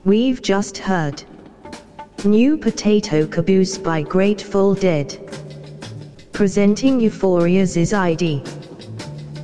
We've just heard New Potato Caboose by Grateful Dead. Presenting Euphoria's ID.